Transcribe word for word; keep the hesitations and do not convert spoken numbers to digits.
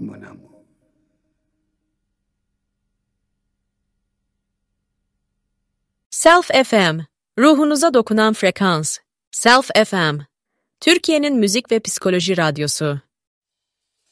mon amour. Self F M, ruhunuza dokunan frekans. Self F M, Türkiye'nin müzik ve psikoloji radyosu.